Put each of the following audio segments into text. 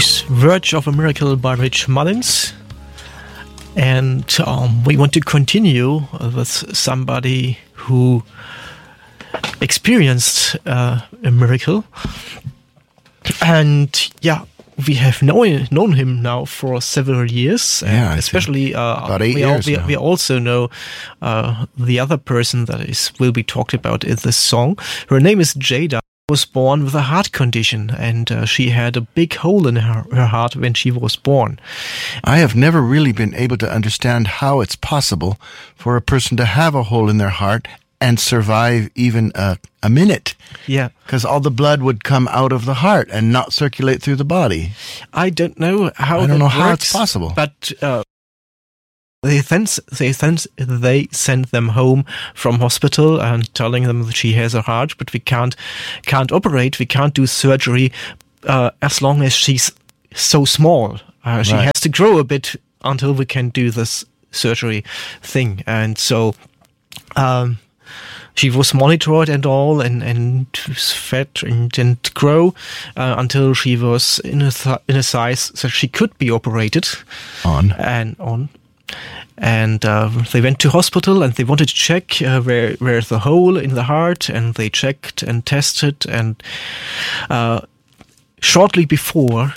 Verge of a Miracle by Rich Mullins. And we want to continue with somebody who experienced a miracle. And yeah, we have known him now for several years. Yeah, especially about 8 years now. We also know the other person that will be talked about in this song. Her name is Jada. Was born with a heart condition, and she had a big hole in her heart when she was born. I have never really been able to understand how it's possible for a person to have a hole in their heart and survive even a minute. Yeah. Because all the blood would come out of the heart and not circulate through the body. I don't know how how it's possible. But they send them home from hospital and telling them that she has a heart, but we can't operate, we can't do surgery as long as she's so small. She has to grow a bit until we can do this surgery thing. And so she was monitored and all, and fed and didn't grow until she was in a size that she could be operated on. And they went to hospital and they wanted to check where's the hole in the heart, and they checked and tested, and shortly before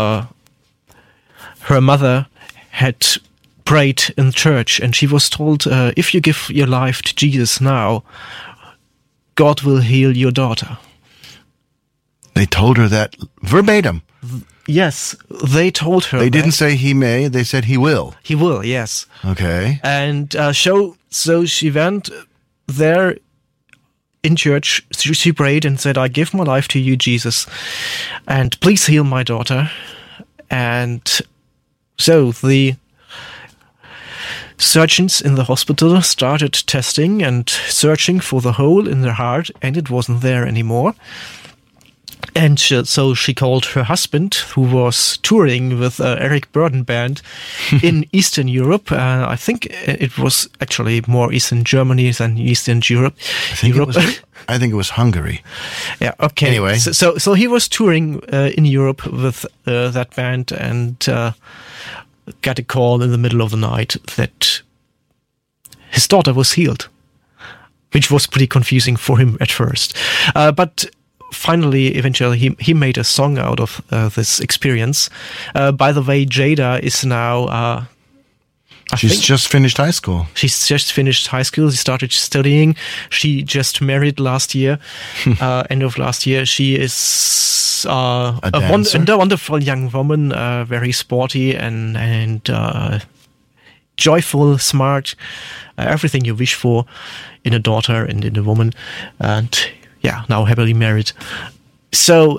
her mother had prayed in church, and she was told, if you give your life to Jesus now, God will heal your daughter. They told her that verbatim. Yes, they told her. They didn't say he may, they said he will. He will, yes. Okay. And so she went there in church. She prayed and said, I give my life to you, Jesus, and please heal my daughter. And so the surgeons in the hospital started testing and searching for the hole in her heart, and it wasn't there anymore. And so she called her husband, who was touring with Eric Burden Band in Eastern Europe. I think it was actually more Eastern Germany than Eastern Europe. I think it was Hungary. Yeah. Okay. Anyway, so he was touring in Europe with that band, and got a call in the middle of the night that his daughter was healed, which was pretty confusing for him at first, but. Finally, eventually, he made a song out of this experience. By the way, Jada is now... She's just finished high school. She's just finished high school. She started studying. She just married last year, end of last year. She is a wonderful young woman, very sporty and joyful, smart, everything you wish for in a daughter and in a woman. And... yeah, now happily married. So,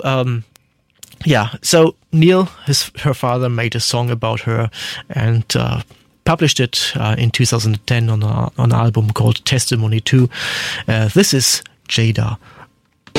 so Neil, her father, made a song about her and published it in 2010 on an album called Testimony 2. This is Jada.